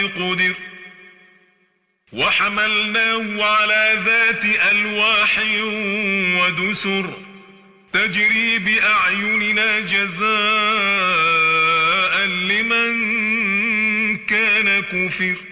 قدر وحملناه على ذات ألواح ودسر تجري بأعيننا جزاء لمن كان كفر